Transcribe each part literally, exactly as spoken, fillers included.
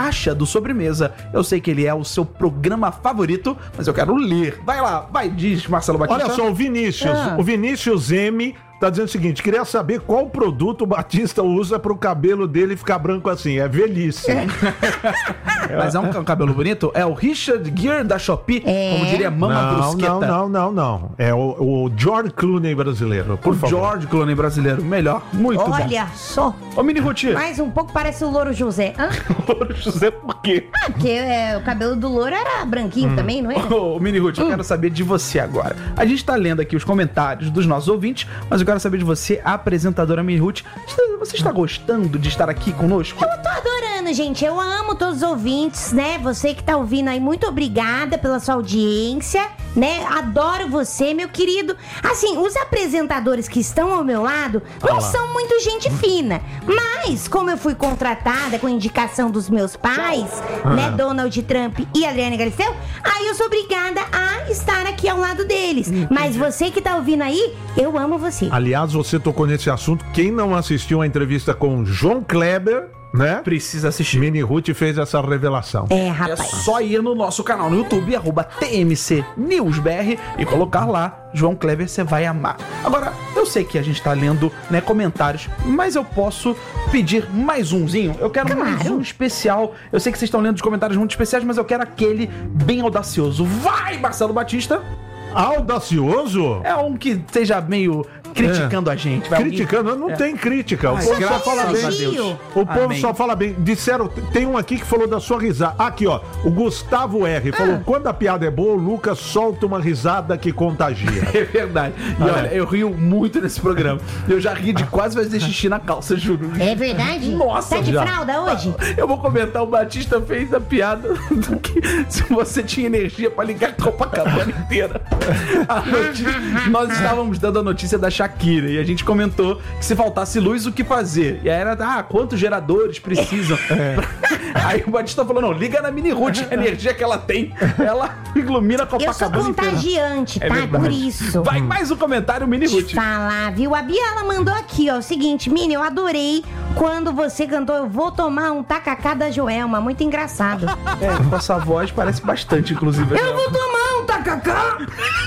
caixa do Sobremesa. Eu sei que ele é o seu programa favorito, mas eu quero ler. Vai lá, vai, diz Marcelo Batista. Olha só, o Vinícius, Ah. o Vinícius M tá dizendo o seguinte, queria saber qual produto o Batista usa pro cabelo dele ficar branco assim, é velhice. Mas é um, um cabelo bonito? É o Richard Gere da Shopee, É. como diria Mama Não, Brusqueta. não, não, não, não. É o, o George Clooney brasileiro, por O favor. George Clooney brasileiro, melhor, muito Olha só. bom. Ô, Mini Ruth. Mais um pouco parece o Louro José. Hã? Louro José, por quê? Ah, porque é, o cabelo do Louro era branquinho também, não é? Ô, Mini Ruth, eu Hum. quero saber de você agora. A gente tá lendo aqui os comentários dos nossos ouvintes, mas eu quero saber de você, a apresentadora Mini Ruth. Você está gostando de estar aqui conosco? Eu tô adorando, gente. Eu amo todos os ouvintes, né? Você que tá ouvindo aí, muito obrigada pela sua audiência, né? Adoro você, meu querido. Assim, os apresentadores que estão ao meu lado não lá. são muito gente fina. Mas, como eu fui contratada com indicação dos meus pais, né? Donald Trump e Adriana Galisteu, aí eu sou obrigada a estar aqui ao lado deles. Mas você que tá ouvindo aí, eu amo você. Aliás, você tocou nesse assunto. Quem não assistiu a entrevista com João Kleber, né? Precisa assistir. Mini Ruth fez essa revelação. É, É rapaz. só ir no nosso canal no YouTube, arroba T M C News B R, e colocar lá João Kleber, você vai amar. Agora, eu sei que a gente tá lendo, né, comentários, mas eu posso pedir mais umzinho? Eu quero Claro. mais um especial. Eu sei que vocês estão lendo os comentários muito especiais, mas eu quero aquele bem audacioso. Vai, Marcelo Batista! Audacioso? É um que esteja meio criticando a gente. Vai, Criticando, não É. tem crítica. O Ai, povo só graças fala a bem. Deus. O povo Amém. só fala bem. Disseram, tem um aqui que falou da sua risada. Aqui, ó. O Gustavo R. falou: quando a piada é boa, o Lucas solta uma risada que contagia. É verdade. E Ah, olha, é. eu rio muito nesse programa. Eu já ri de quase fazer xixi na calça, juro. É verdade? Nossa, Tá de já. fralda hoje? Eu vou comentar, o Batista fez a piada do que se você tinha energia pra ligar a Copacabana inteira. A notícia- nós estávamos dando a notícia da Shakira e a gente comentou que se faltasse luz, o que fazer? E aí era, ah, quantos geradores precisam? Aí o Batista falou, não, liga na Mini Ruth, a energia que ela tem, ela ilumina a Eu sou Copacabana inteira. contagiante, É tá? verdade. Por isso. Vai mais um comentário, Mini Ruth. Te falar, viu? A Bia, ela mandou aqui, ó, o seguinte, Mini, eu adorei quando você cantou Eu Vou Tomar um Tacacá da Joelma, muito engraçado. É, com essa voz parece bastante, inclusive. Eu vou tomar um tacacá!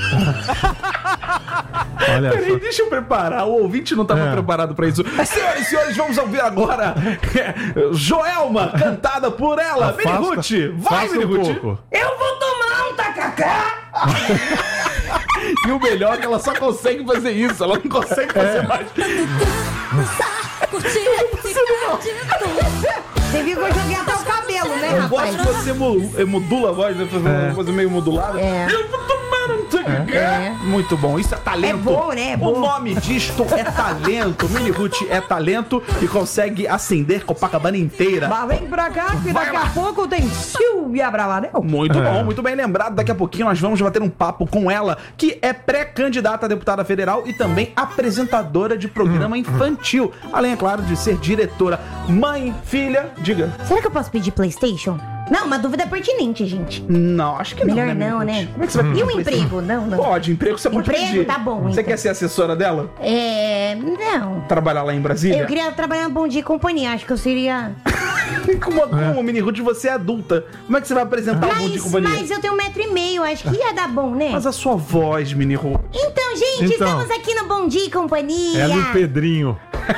Olha Peraí, só. deixa eu preparar. O ouvinte não estava É. preparado pra isso. Senhoras e senhores, vamos ouvir agora é, Joelma, cantada por ela. Mini Afasta- Ruth, vai, afasta Mini um Ruth. pouco. Eu vou tomar um tacacá! E o melhor é que ela só consegue fazer isso, ela não consegue fazer mais. Você viu que eu joguei até o cabelo, né, Eu rapaz? gosto que você mo- eh, modula a voz, né? Fazer uma coisa meio modulada. É. Eu vou tomar um tacacá. É. Muito bom, isso é talento. É bom, né? É O bom. nome disto é talento. Mini Ruth é talento e consegue acender Copacabana inteira. Mas vem pra cá que Vai daqui lá. a pouco tem Silvia Bravanel. Muito É. bom, muito bem lembrado. Daqui a pouquinho nós vamos bater um papo com ela, que é pré-candidata a deputada federal e também apresentadora de programa infantil. Além, é claro, de ser diretora. Mãe, filha, diga. Será que eu posso pedir PlayStation? Não, uma dúvida pertinente, gente. Não, acho que não. Melhor né, não, Mini né? Ruth? Como é que você vai pedir E um PlayStation? emprego? Não, não. Pode, emprego você pode Emprego, pedir. tá bom, Você então. quer ser assessora dela? É. Não. Trabalhar lá em Brasília? Eu queria trabalhar no Bom Dia e Companhia. Acho que eu seria. Como, como, Mini Ruth, você é adulta. Como é que você vai apresentar o Bom de Mas, Companhia? mas eu tenho um metro e meio. Acho que ia dar bom, né? Mas a sua voz, Mini Ruth. Então, gente, Então. estamos aqui no Bom Dia e Companhia. Ela e o Pedrinho.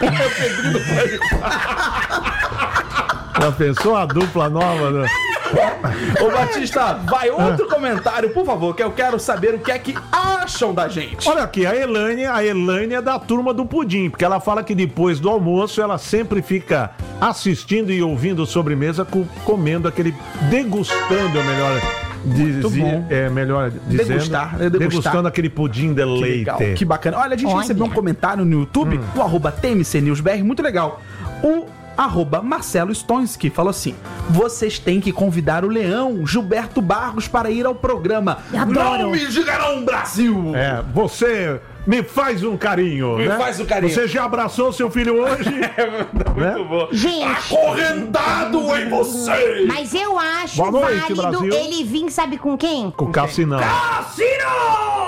Já pensou a dupla nova? Né? Ô, Batista, vai outro comentário, por favor, que eu quero saber o que é que acham da gente. Olha aqui, a Elaine, a Elaine é da turma do pudim, porque ela fala que depois do almoço ela sempre fica assistindo e ouvindo sobremesa, co- comendo aquele, degustando, é melhor dizer, bom. é melhor dizendo, Degustar, é degustar. degustando aquele pudim de Que leite. legal, que bacana. Olha, a gente Olha. recebeu um comentário no YouTube, no arroba T M C News B R, muito legal. O arroba Marcelo Stonski falou assim: vocês têm que convidar o Leão Gilberto Barros para ir ao programa. Adoro. Não me diga não, Brasil! É, você me faz um carinho, Me né? faz um carinho. Você já abraçou seu filho hoje? Muito Né? bom. Gente. Acorrentado em você! Mas eu acho Boa noite, válido Brasil. ele vir, sabe com quem? Com o Cassinão. Cassino!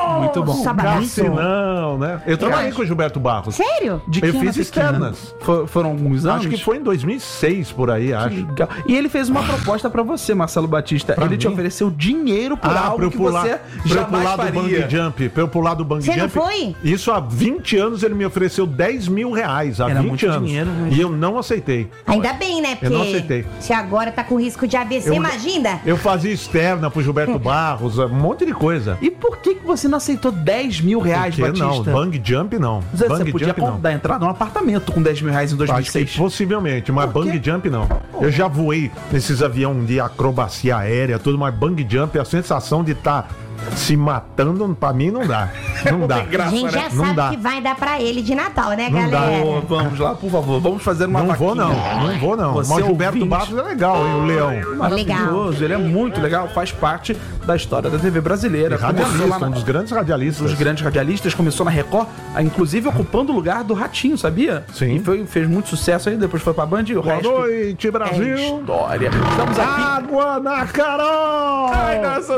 Muito bom. Cassinão, né? Eu trabalhei com o Gilberto Barros. Sério? De Eu que fiz era externas. pequena? For- foram alguns anos? Acho que foi em dois mil e seis, por aí, acho. Legal. E ele fez uma proposta pra você, Marcelo Batista. Pra ele te mim? ofereceu dinheiro por Ah, pra algo eu que pular, você pra eu jamais pular do faria. bang jump. Pra eu pular do bang Você jump. não foi? Isso há vinte anos ele me ofereceu dez mil reais. Há Era vinte muito anos. dinheiro, né? E eu não aceitei. Ainda bem, né? Porque Eu não aceitei. se agora tá com risco de A V C, Eu- imagina. Eu fazia externa pro Gilberto Barros, um monte de coisa. E por que, que você não aceitou dez mil reais, Por que não? Batista? Bang jump não. Você Bang podia jump não. dar entrada num apartamento com dez mil reais em dois mil e Acho que seis. possivelmente, mas Por quê? bang jump não. Eu já voei nesses aviões de acrobacia aérea, tudo, mas bang jump, a sensação de estar se matando, pra mim não dá. Não dá. A gente já Não sabe dá. que vai dar pra ele de Natal, né, Não dá. galera? Ô, vamos lá, por favor, vamos fazer uma Não vou não, vaquinha. não vou não. Você Mas o Gilberto ouvinte. Barros é legal, hein, o Leão. Maravilhoso, ele é muito legal, faz parte da história da T V brasileira. Começou lá Radialista, na- um dos grandes radialistas. dos grandes radialistas, começou na Record, ah, inclusive ocupando o lugar do Ratinho, sabia? Sim. E foi, fez muito sucesso aí, depois foi pra Band e o Boa resto noite, é Brasil. história. Estamos aqui... Água na Carol! Ai, nossa.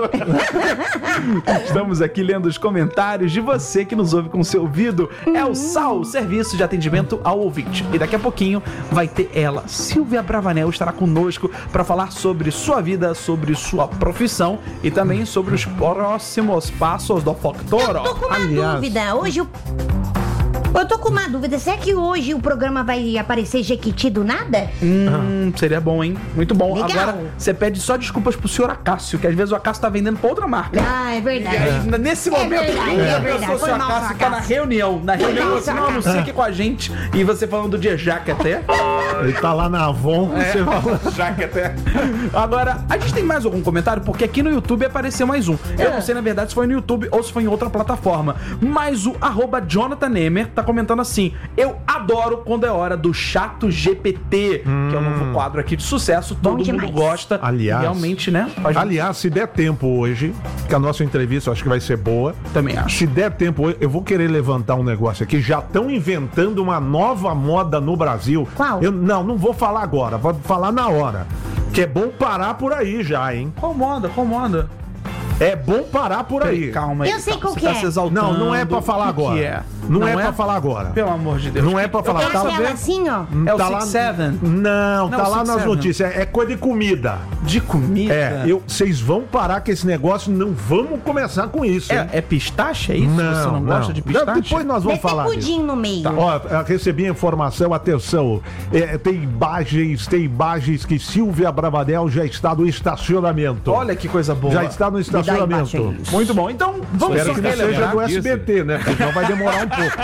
Estamos aqui lendo os comentários de você que nos ouve com seu ouvido. É o S A U, Serviço de Atendimento ao Ouvinte. E daqui a pouquinho vai ter ela, Silvia Bravanel, estará conosco para falar sobre sua vida, sobre sua profissão e também sobre os próximos passos do Factoro. Eu tô com uma Aliás- dúvida. Hoje o... Eu tô com uma dúvida. Será que hoje o programa vai aparecer Jequiti do nada? Hum, seria bom, hein? Muito bom. Legal. Agora, você pede só desculpas pro senhor Acácio, que às vezes o Acácio tá vendendo pra outra marca. Ah, é E verdade. aí, nesse É momento, verdade, a é pessoa, verdade. o Foi senhor mal, Acácio seu tá na Acácio. reunião. Na reunião, mal, você seu não anuncia Acácio. aqui com a gente. E você falando do dia Jaque até. Ele tá lá na Avon, você fala. Jaque até. Agora, a gente tem mais algum comentário? Porque aqui no YouTube apareceu mais um. Eu não sei, na verdade, se foi no YouTube ou se foi em outra plataforma. Mas o arroba Jonathan Nemer tá comentando assim: eu adoro quando é hora do Chato G P T, que é o novo quadro aqui de sucesso. Bom Todo demais. mundo gosta. Aliás- E realmente, né? Faz... Aliás, se der tempo hoje, que a nossa entrevista eu acho que vai ser boa. Também acho. Se der tempo hoje, eu vou querer levantar um negócio aqui. Já estão inventando uma nova moda no Brasil. Qual? Eu, não, não vou falar agora, vou falar na hora. Que é bom parar por aí já, hein? Qual moda? Qual moda? É bom parar por aí. Calma aí. Eu sei calma, qual você que tá é. se exaltando. Não, não é pra falar O que agora. que é? Não, é, pra falar agora. Pelo amor de Deus. Não é pra falar. É Tá- aquela assim, ó. É o tá Six lá- Seven? Não, Não, tá o lá Six nas Seven. notícias. É coisa de comida. De comida? É, eu, vocês vão parar com esse negócio, não vamos começar com isso, hein? É, é pistache? É isso? Não, Você não, gosta de pistache? Depois nós vamos Deve ter falar disso. pudim no meio. Ó, eu recebi a informação, atenção, é, tem imagens, tem imagens que Silvia Bravanel já está no estacionamento. Olha que coisa boa. já está no estacionamento. imagem. Muito bom. Então, vamos Espero só que não seja relembrar. do S B T, né? Porque senão vai demorar um pouco.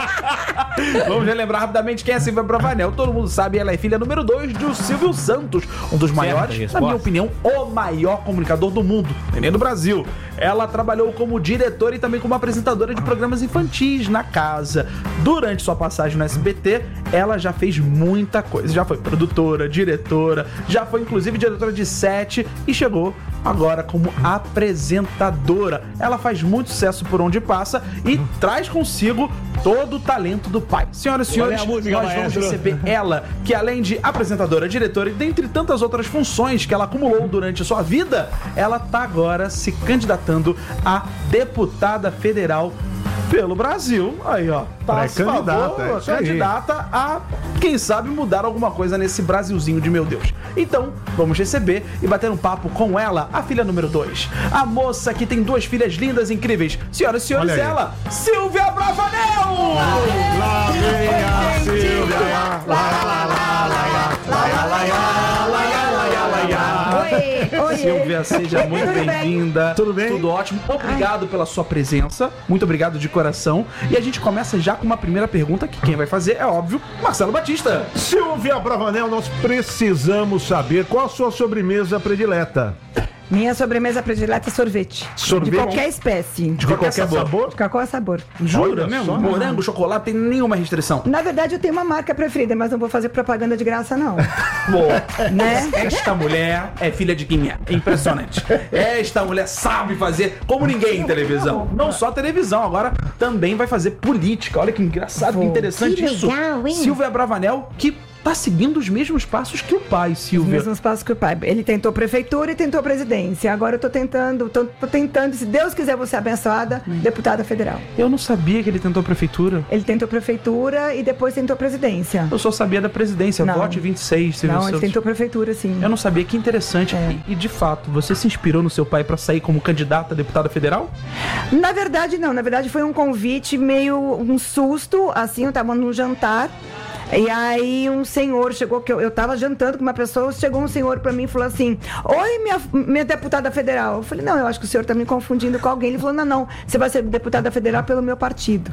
Vamos relembrar rapidamente quem é a Silvia Bravanel. Todo mundo sabe, ela é filha número dois do Silvio Santos, um dos maiores, na minha opinião, o maior comunicador do mundo, e nem do Brasil. Ela trabalhou como diretora e também como apresentadora de programas infantis na casa. Durante sua passagem no S B T, ela já fez muita coisa. Já foi produtora, diretora, já foi inclusive diretora de set e chegou agora como apresentadora. Ela faz muito sucesso por onde passa e traz consigo todo o talento do pai. Senhoras e senhores, Olha a música, nós vamos maestro. receber ela, que além de apresentadora, diretora e dentre tantas outras funções que ela acumulou durante a sua vida, ela tá agora se candidatando a deputada federal pelo Brasil. Aí, ó. Tá a Pré-candidata, favor, é isso aí. candidata a, quem sabe, mudar alguma coisa nesse Brasilzinho de meu Deus. Então, vamos receber e bater um papo com ela, a filha número dois. A moça que tem duas filhas lindas e incríveis. Senhoras e senhores, Olha aí. ela, Silvia Bravanel! Lá vem a Silvia, lá, lá, lá, lá, lá, lá, lá, lá, lá, lá, lá, lá, lá. Oi, oi. Silvia, seja muito Tudo bem? bem-vinda. Tudo bem? Tudo ótimo. Obrigado pela sua presença. Muito obrigado de coração. E a gente começa já com uma primeira pergunta que quem vai fazer é óbvio, Marcelo Batista. Silvia Bravanel, nós precisamos saber qual a sua sobremesa predileta. Minha sobremesa predileta é sorvete. Sorvete? De qualquer espécie. De qualquer sabor? De qualquer sabor. Jura Olha mesmo? só. Morango, chocolate, tem nenhuma restrição. Na verdade, eu tenho uma marca preferida, mas não vou fazer propaganda de graça, não. Pô, Né? esta mulher é filha de quem é. É impressionante. Esta mulher sabe fazer como ninguém em televisão. Não só televisão, agora também vai fazer política. Olha que engraçado, que interessante Que isso. legal, hein? Silvia Bravanel, que tá seguindo os mesmos passos que o pai, Os Silvia. mesmos passos que o pai. Ele tentou prefeitura e tentou presidência. Agora eu tô tentando, tô, tô tentando, se Deus quiser, vou ser abençoada, deputada federal. Eu não sabia que ele tentou prefeitura. Ele tentou prefeitura e depois tentou presidência. Eu só sabia da presidência, Não. vote vinte e seis, Silvio Não, ele Santos. tentou prefeitura, sim. Eu não sabia, que interessante. É. E, e, de fato, você se inspirou no seu pai pra sair como candidata a deputada federal? Na verdade, não. Na verdade, foi um convite meio um susto, assim, eu tava num jantar. E aí um senhor chegou, que eu, eu tava jantando com uma pessoa, chegou um senhor pra mim e falou assim: oi, minha, minha deputada federal. Eu falei: não, eu acho que o senhor tá me confundindo com alguém. Ele falou: não, não, você vai ser deputada federal pelo meu partido.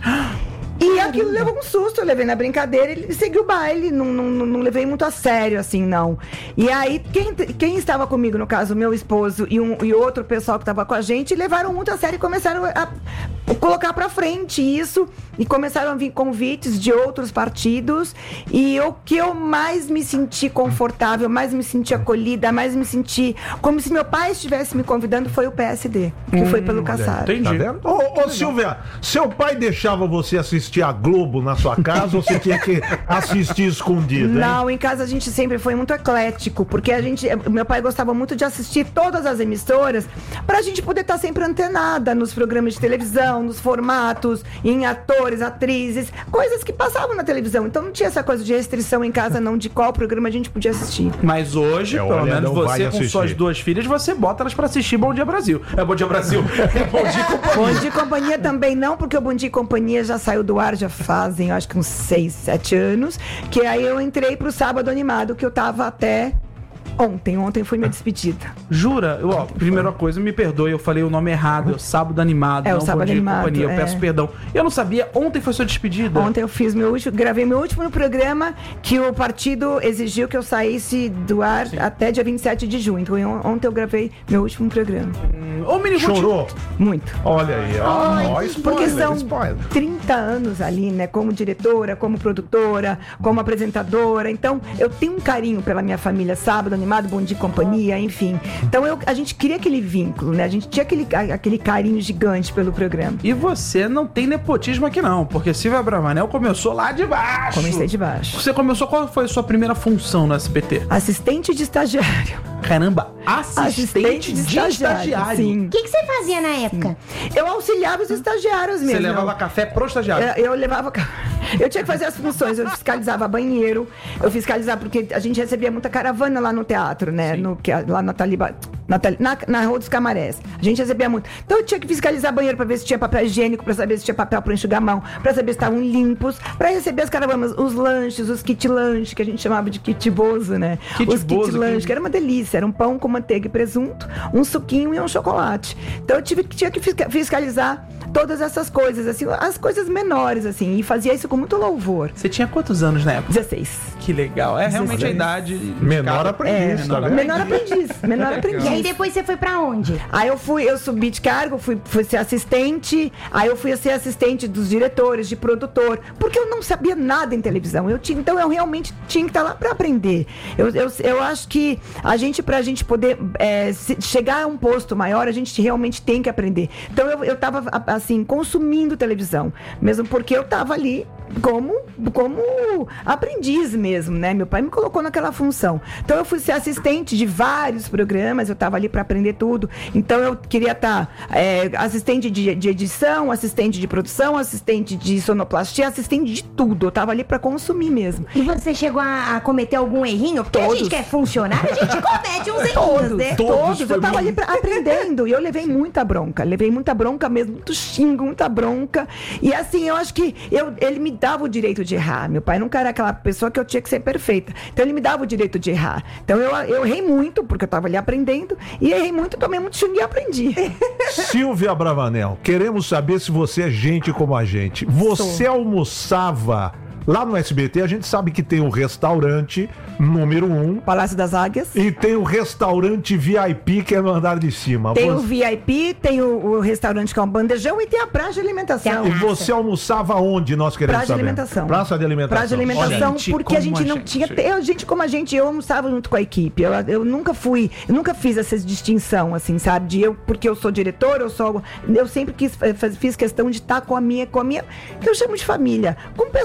E aquilo levou um susto, eu levei na brincadeira, ele seguiu o baile, não, não, não levei muito a sério, assim, não. E aí, quem, quem estava comigo, no caso, meu esposo e, um, e outro pessoal que estava com a gente, levaram muito a sério e começaram a, a colocar pra frente isso, e começaram a vir convites de outros partidos, e o que eu mais me senti confortável, mais me senti acolhida, mais me senti como se meu pai estivesse me convidando, foi o P S D, que foi pelo Kassab. entendi. Tá vendo? Ô, ô Silvia, seu pai deixava você assistir a Globo na sua casa ou você tinha que assistir escondido, hein? Não, em casa a gente sempre foi muito eclético, porque a gente, meu pai gostava muito de assistir todas as emissoras pra gente poder estar sempre antenada nos programas de televisão, nos formatos, em atores, atrizes, coisas que passavam na televisão. Então não tinha essa coisa de restrição em casa, não, de qual programa a gente podia assistir. Mas hoje, É, pelo olha, menos não vai você com assistir. suas duas filhas, você bota elas pra assistir Bom Dia Brasil. É Bom Dia Brasil. É Bom Dia Companhia. Bom Dia e Companhia também não, porque o Bom Dia e Companhia já saiu do ar, já fazem, eu acho que uns seis, sete anos, que aí eu entrei pro Sábado Animado, que eu tava até ontem. Ontem foi minha despedida. Jura? Eu, ó, primeira coisa, me perdoe, eu falei o nome errado. É o Sábado Animado, É, o não Sábado Bom Dia e Animado, Companhia. Eu é. peço perdão. Eu não sabia, ontem foi sua despedida. Ontem eu fiz meu último, gravei meu último programa, que o partido exigiu que eu saísse do ar até dia vinte e sete de junho. Então on- ontem eu gravei meu último programa. Ô, menino, Chorou? Muito. Olha aí, ó. Ó, spoiler, Porque são spoiler. trinta anos ali, né? Como diretora, como produtora, como apresentadora. Então, eu tenho um carinho pela minha família. Sábado Animado, Bom Dia e Companhia, enfim. Então, eu, a gente cria aquele vínculo, né? A gente tinha aquele, a- aquele carinho gigante pelo programa. E você não tem nepotismo aqui não, porque Silvia Bravanel começou lá de baixo. Comecei de baixo. Você começou, qual foi a sua primeira função no S B T? Assistente de estagiário. Caramba, assistente, de estagiário. Sim. O que, que você fazia na época? Eu auxiliava os estagiários mesmo. Você levava café pro estagiário. Eu, eu levava. ca- Eu tinha que fazer as funções. Eu fiscalizava banheiro, eu fiscalizava, porque a gente recebia muita caravana lá no teatro, né? No, que, lá na Taliba. Na, Tali- na, na Rua dos Camarés. A gente recebia muito. Então eu tinha que fiscalizar banheiro pra ver se tinha papel higiênico, pra saber se tinha papel pra enxugar a mão, pra saber se estavam limpos, pra receber as caravanas, os lanches, os kit lanche, que a gente chamava de kit bozo, né? Kit os bozo, kit lanche, que- que era uma delícia. Era um pão com manteiga e presunto, um suquinho e um chocolate. Então eu tive, tinha que fisca- fiscalizar todas essas coisas, assim, as coisas menores, assim, e fazia isso com muito louvor. Você tinha quantos anos na época? dezesseis. Que legal. É realmente a dezesseis. idade. Menor indicada. aprendiz, É, tá vendo? Menor aprendiz, menor E aí aprendiz. depois você foi pra onde? Aí eu fui, eu subi de cargo, fui, fui ser assistente, aí eu fui ser assistente dos diretores, de produtor, porque eu não sabia nada em televisão. Eu tinha, então eu realmente tinha que estar lá para aprender. Eu, eu, eu acho que a gente, pra gente poder é, se- chegar a um posto maior, a gente realmente tem que aprender. Então eu, eu tava, a- assim, consumindo televisão, mesmo porque eu tava ali como, como aprendiz mesmo, né? Meu pai me colocou naquela função. Então eu fui ser assistente de vários programas, eu estava ali para aprender tudo. Então eu queria estar assistente de, de edição, assistente de produção, assistente de sonoplastia, assistente de tudo. Eu estava ali para consumir mesmo. E você chegou a, a cometer algum errinho? Porque a Todos. gente que é funcionário, a gente comete uns errinhos, Todos, né? Todos, todos. foi Eu tava muito. ali pra- aprendendo e eu levei muita bronca. Levei muita bronca mesmo, muito xingo, muita bronca. E assim, eu acho que eu, ele me dava o direito de errar. Meu pai nunca era aquela pessoa que eu tinha que ser perfeita. Então ele me dava o direito de errar. Então eu, eu errei muito, porque eu tava ali aprendendo. E errei muito, tomei muito xingo e aprendi. Silvia Bravanel, queremos saber se você é gente como a gente. Você almoçava lá no S B T? A gente sabe que tem o restaurante número um Palácio das Águias. e tem o restaurante V I P que é no andar de cima. Tem o Você, V I P, tem o, o restaurante que é um bandejão e tem a praça de alimentação. e você almoçava onde, nós queremos Praça de saber? alimentação. Praça de alimentação. Praça de alimentação, Olha, gente porque a como gente a não gente. tinha. Eu, gente como a gente, eu almoçava junto com a equipe. Eu, eu nunca fui, eu nunca fiz essa distinção, assim, sabe? De eu, porque eu sou diretor, eu sou. Eu sempre quis, eh, faz- fiz questão de estar com a minha, com a minha, que eu chamo de família, com o pessoal que estava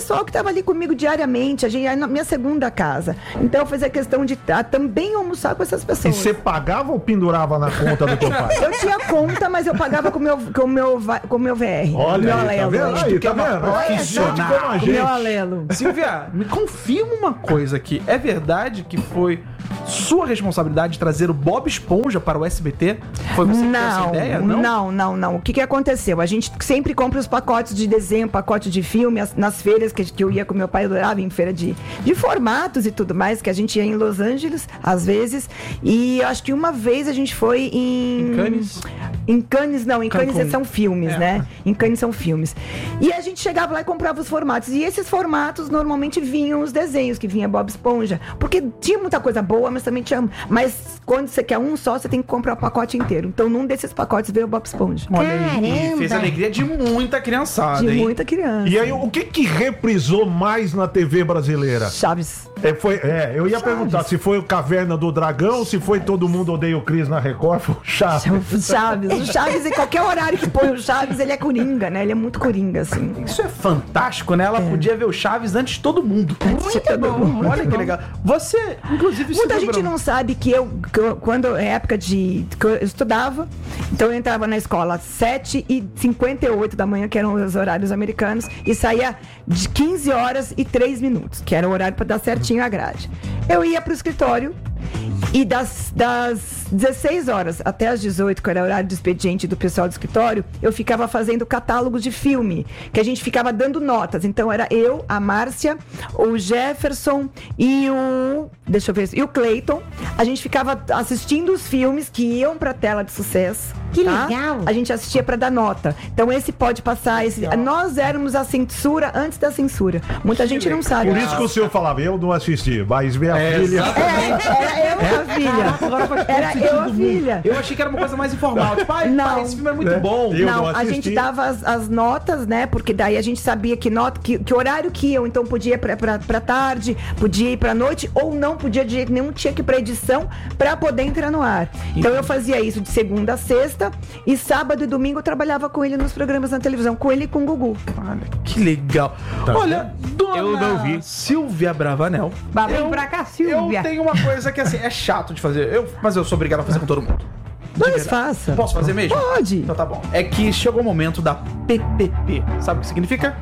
estava ali comigo diariamente, a gente era na minha segunda casa. Então eu fazia questão de ah, também almoçar com essas E pessoas. você pagava ou pendurava na conta do teu pai? Eu tinha conta, mas eu pagava com meu, com meu, va- com meu V R. Olha meu aí, tá alelo. vendo? Aí, tá que é uma vendo? É gente profissional. como a Com meu gente. alelo. Silvia, me confirma uma coisa aqui. É verdade que foi sua responsabilidade trazer o Bob Esponja para o S B T? Foi você que deu essa Não, ideia? não, não, não. O que que aconteceu? A gente sempre compra os pacotes de desenho, pacote de filme, as- nas feiras que, que eu ia com meu pai, eu adorava em feira de, de formatos e tudo mais, que a gente ia em Los Angeles, às vezes. E eu acho que uma vez a gente foi em... Em Cannes? Em Cannes, não. Em Cannes Cancún. são filmes, É. né? Em Cannes são filmes. E a gente chegava lá e comprava os formatos. E esses formatos, normalmente, vinham os desenhos, que vinha Bob Esponja. Porque tinha muita coisa boa, mas também tinha... Mas quando você quer um só, você tem que comprar o pacote inteiro. Então, num desses pacotes veio o Bob Esponja. Olha aí, Caramba. fez a alegria de muita criançada, De hein? muita criança. E aí, o que que reprisou mais na T V brasileira? Chaves. É, foi, é, eu ia perguntar se foi o Caverna do Dragão, se foi Todo Mundo Odeia o Cris na Record, foi o Chaves. O Chaves. O Chaves, em qualquer horário que põe o Chaves, ele é coringa, né? Ele é muito coringa, assim. Isso é fantástico, né? Ela podia ver o Chaves antes de todo mundo. Muito bom. Olha que legal. Você, inclusive, se Muita gente lembrou- não sabe que eu, que eu- quando é época de. Que eu estudava, então eu entrava na escola às sete e cinquenta e oito da manhã, que eram os horários americanos, e saía de quinze horas e três minutos, que era o horário para dar certinho a grade. Eu ia pro escritório e das, das dezesseis horas até as dezoito, que era o horário do expediente do pessoal do escritório, eu ficava fazendo catálogos de filme, que a gente ficava dando notas. Então era eu, a Márcia, o Jefferson e o... Deixa eu ver... E o Clayton. A gente ficava assistindo os filmes que iam pra tela de sucesso. Que tá? legal. A gente assistia pra dar nota. Então esse pode passar... Esse... Nós éramos a censura antes da censura. Muita gente não sabe. Por isso que o senhor falava, eu não assisti, mas minha É, filha... exatamente. É, era eu a filha. Agora faz todo Era sentido eu a do mundo. filha. Eu achei que era uma coisa mais informal. Tipo, pai, Não. pai, esse filme é muito É. bom. Eu não, não a assisti. gente dava as, as notas, né? Porque daí a gente sabia que nota, que, que horário que iam, então podia ir pra, pra, pra tarde, podia ir pra noite, ou não podia de jeito nenhum, tinha que ir pra edição pra poder entrar no ar. Então eu fazia isso de segunda a sexta, e sábado e domingo eu trabalhava com ele nos programas na televisão, com ele e com o Gugu. Olha, que legal. Tá Olha, dona Eu não vi. Silvia Bravanel. Vá, vem eu- pra cá, Silvia. Eu tenho uma coisa que, assim, é chato de fazer, eu, mas eu sou obrigado a fazer com todo mundo. De Mas verdade. faça. Posso fazer mesmo? Pode. Então tá bom. É que chegou o momento da P P P. Sabe o que significa?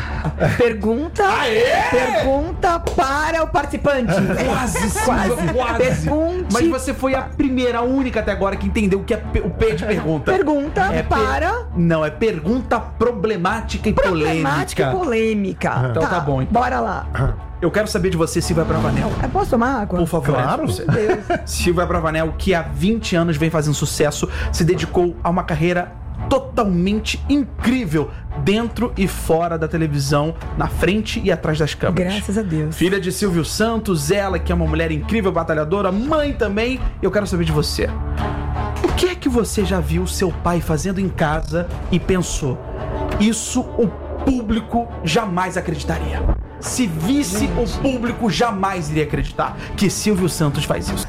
Pergunta, pergunta para o participante. Quase, Silvia, quase. Pergunte. Mas você foi a primeira, a única até agora que entendeu o que é P- o P de pergunta. Pergunta É per- para... Não, é pergunta problemática e Problemática polêmica. e polêmica. Então tá bom, então. Bora lá. Eu quero saber de você, Silvia Bravanel. Eu posso tomar água? Por favor, Claro. você. Silvia Bravanel, que há vinte anos vem fazendo sucesso, se dedicou a uma carreira totalmente incrível dentro e fora da televisão, na frente e atrás das câmeras. Graças a Deus. Filha de Silvio Santos, ela que é uma mulher incrível, batalhadora, mãe também. Eu quero saber de você. O que é que você já viu seu pai fazendo em casa e pensou, isso o público jamais acreditaria? Se visse, o público jamais iria acreditar que Silvio Santos faz isso.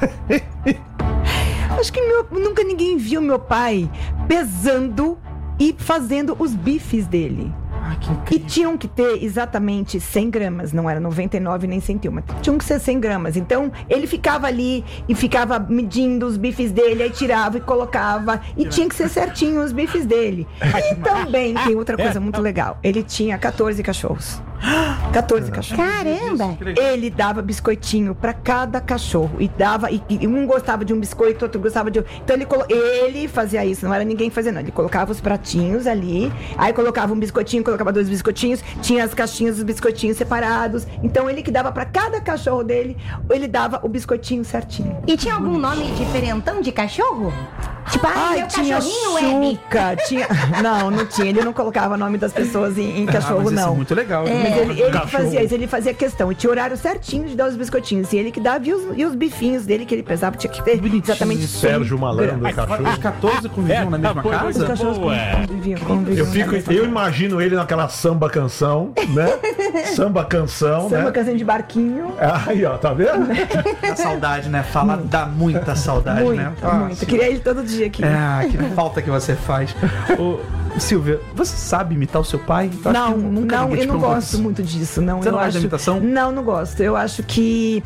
Acho que meu- nunca ninguém viu meu pai pesando e fazendo os bifes dele. Ai, que E incrível. tinham que ter exatamente cem gramas, não era noventa e nove nem cento e um, tinham que ser cem gramas. Então, ele ficava ali e ficava medindo os bifes dele, aí tirava e colocava, e tinha que ser certinho os bifes dele. E também tem outra coisa muito legal, ele tinha quatorze cachorros. quatorze cachorros. Caramba! Ele dava biscoitinho pra cada cachorro e dava e, e um gostava de um biscoito, outro gostava de outro. Então ele colo- ele fazia isso, não era ninguém fazendo, não. Ele colocava os pratinhos ali, aí colocava um biscoitinho, colocava dois biscoitinhos, tinha as caixinhas dos biscoitinhos separados. Então ele que dava pra cada cachorro dele, ele dava o biscoitinho certinho. E tinha algum nome diferentão de cachorro? Tipo, ai, Ai, meu tinha cachorrinho, Hebe. Chuca, tinha. Não, não tinha. Ele não colocava o nome das pessoas em, em Ah, cachorro, mas isso não. é muito legal. Mas ele, ele que Cachorro. fazia isso, ele fazia questão. E tinha horário certinho de dar os biscoitinhos. E ele que dava, e os, e os bifinhos dele que ele pesava, tinha que ter exatamente cem Sérgio Malandro, gramas. cachorro. Os quatorze conviviam na mesma foi Os casa? cachorros Boa. conviviam, conviviam Eu, na fico, mesma eu casa. imagino ele naquela samba canção, né? Samba canção, Samba né? canção de barquinho. Aí, ó, tá vendo? A saudade, né? Fala, dá muita saudade, Muita, né? Ah, muita. Queria ele todo dia aqui. Ah, que falta que você faz. Ô, Silvia, você sabe imitar o seu pai? Eu acho Não, que nunca não, ninguém te eu não perguntou gosto isso. muito disso. Não, Você eu não gosta acho, da imitação? Não, não gosto. Eu acho que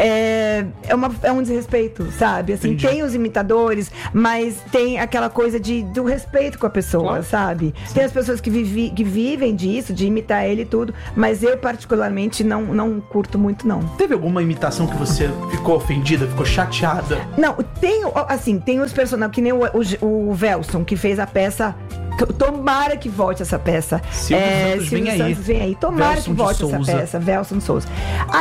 é, é, uma, é um desrespeito, sabe? Assim, Entendi. tem os imitadores, mas tem aquela coisa de, do respeito com a pessoa, Claro. sabe? Tem as pessoas que, vivi, que vivem disso, de imitar ele e tudo, mas eu particularmente não, não curto muito, não. Teve alguma imitação que você ficou ofendida, ficou chateada? Não, tem, assim, tem os personagens, que nem o, o, o Velson, que fez a peça. Tomara que volte essa peça. Silvio Santos vem aí. Santos vem aí. Tomara Velson que volte de essa Souza. peça. Velson de Souza.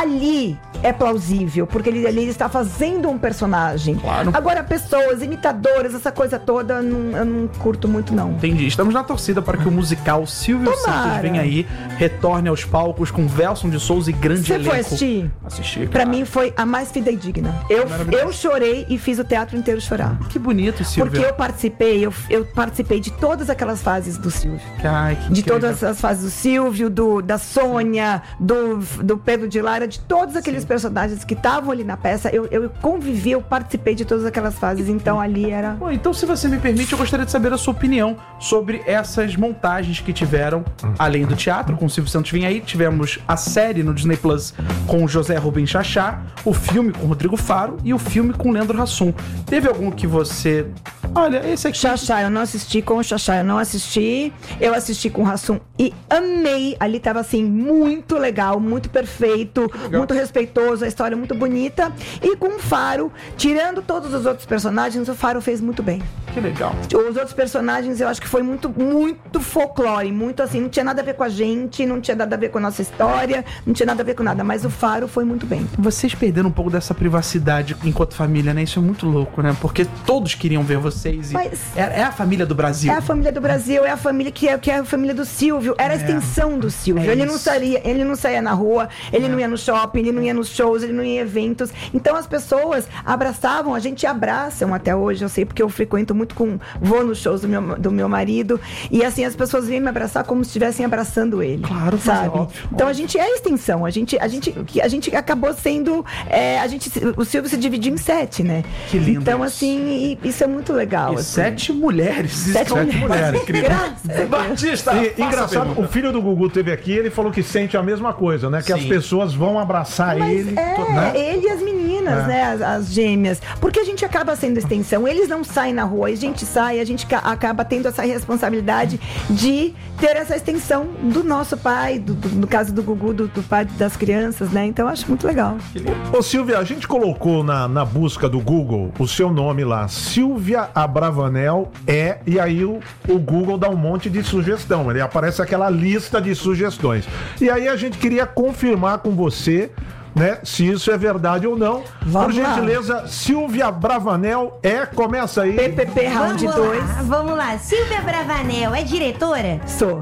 Ali é plausível, porque ele, ali ele está fazendo um personagem. Claro. Agora, pessoas, imitadoras, essa coisa toda, não, eu não curto muito, não. Entendi. Estamos na torcida para que o musical Silvio Tomara. Santos venha aí, retorne aos palcos com Velson de Souza e grande Você elenco. foi assistir? Assisti. Pra claro. mim foi a mais fidedigna. Eu, Maravilhoso. eu chorei e fiz o teatro inteiro chorar. Que bonito, Silvia. Porque eu participei, eu, eu participei de todas aquelas fases do Silvio. Ai, que De incrível. todas as fases do Silvio, do, da Sônia, do, do Pedro de Lara, de todos aqueles personagens que estavam ali na peça, eu, eu convivi, eu participei de todas aquelas fases, então ali era... Bom, então, se você me permite, eu gostaria de saber a sua opinião sobre essas montagens que tiveram, além do teatro, com o Silvio Santos Vem Aí, tivemos a série no Disney Plus com o José Rubens Chachá, o filme com o Rodrigo Faro e o filme com o Leandro Hassum. Teve algum que você... Olha, esse aqui... Xaxá, eu não assisti com o Xaxá, eu não assisti. Eu assisti com o Hassum e amei. Ali tava assim, muito legal, muito perfeito, muito respeitoso, a história muito bonita. E com o Faro, tirando todos os outros personagens, o Faro fez muito bem. Que legal. Os outros personagens eu acho que foi muito, muito folclore, muito assim, não tinha nada a ver com a gente, não tinha nada a ver com a nossa história, não tinha nada a ver com nada, mas o Faro foi muito bem. Vocês perderam um pouco dessa privacidade enquanto família, né? Isso é muito louco, né? Porque todos queriam ver vocês e Mas- é, é a família do Brasil. É a família do Brasil, é a família que é, que é a família do Silvio, era a extensão do Silvio. É ele, não isso. saía, ele não saía na rua, ele não ia no shopping, ele não ia nos shows, ele não ia em eventos. Então as pessoas abraçavam, a gente abraçam até hoje, eu sei porque eu frequento muito com, vou nos shows do meu, do meu marido, e assim as pessoas vêm me abraçar como se estivessem abraçando ele. Claro, mas sabe? é óbvio, Então a óbvio. gente é a extensão, a gente, a gente, a gente acabou sendo, é, a gente, o Silvio se dividiu em sete, né? Que lindo Então isso. assim, e- isso é muito legal. E assim. sete mulheres. Sete Isso é mulheres. mulheres. Incrível. Graças a Deus. Batista, E, faça a engraçado, pergunta. o filho do Gugu teve aqui, ele falou que sente a mesma coisa, né? Que as Sim. pessoas vão abraçar Mas ele. é, to- né? ele e as meninas, É. né? As, as gêmeas. Porque a gente acaba sendo extensão. Eles não saem na rua, a gente sai, a gente ca- acaba tendo essa responsabilidade de ter essa extensão do nosso pai, do, do- no caso do Gugu, do, do pai das crianças, né? Então eu acho muito legal. Ô Silvia, a gente colocou na, na busca do Google o seu nome lá, Silvia Abravanel é, e aí o, o Google dá um monte de sugestão, ele aparece aquela lista de sugestões. E aí a gente queria confirmar com você, né, se isso é verdade ou não. Vamos Por lá. gentileza, Silvia Bravanel é, começa aí. P P P Round Vamos dois. lá, vamos lá. Silvia Bravanel é diretora? Sou.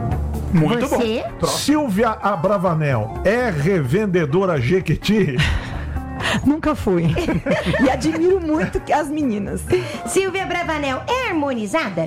Muito Você? bom. Silvia Abravanel é revendedora Jequiti? Nunca fui. E admiro muito que as meninas. Silvia Bravanel é harmonizada?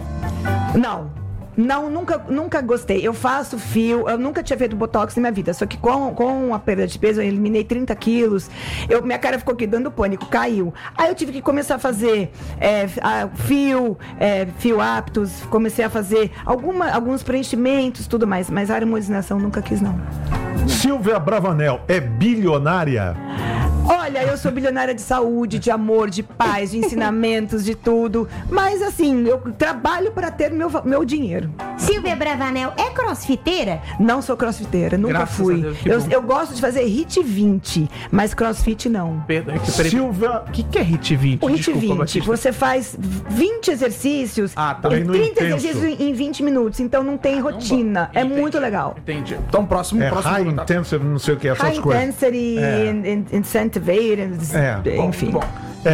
Não. Não, nunca, nunca gostei. Eu faço fio, eu nunca tinha feito botox na minha vida. Só que com, com a perda de peso, eu eliminei trinta quilos. Eu, minha cara ficou aqui dando pânico, caiu. Aí eu tive que começar a fazer é, a- fio, é, fio aptos, comecei a fazer alguma, alguns preenchimentos, tudo mais. Mas a harmonização nunca quis, não. Silvia Bravanel é bilionária? Olha, eu sou bilionária de saúde, de amor, de paz, de ensinamentos, de tudo. Mas assim, eu trabalho para ter meu, va- meu dinheiro. Silvia Bravanel é crossfiteira? Não sou crossfiteira, nunca Graças fui. a Deus, que eu, bom. eu gosto de fazer hit vinte, mas crossfit não. Perdão, é que peraí. Silvia... O que, que é Hit vinte? O hit Desculpa, vinte, Batista. você faz vinte exercícios, Ah, tá. e Treino trinta intenso. exercícios em vinte minutos, então não tem rotina. É Entendi. muito legal. Entendi. Então, próximo, É próximo. high contato. intensive, não sei o que, essas High coisas. intensity, É. in- in- incentivated, É, bom, enfim. Bom,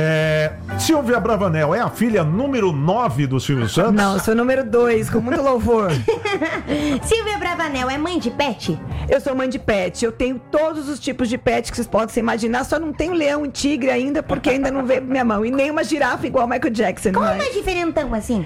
É, Silvia Bravanel é a filha número nove do Silvio Santos? Não, eu sou número dois, com muito louvor. Silvia Bravanel é mãe de pet? Eu sou mãe de pet, eu tenho todos os tipos de pet que vocês podem imaginar, só não tenho leão e tigre ainda, porque ainda não veio pra minha mão. E nem uma girafa igual o Michael Jackson. Como mas- é diferentão assim?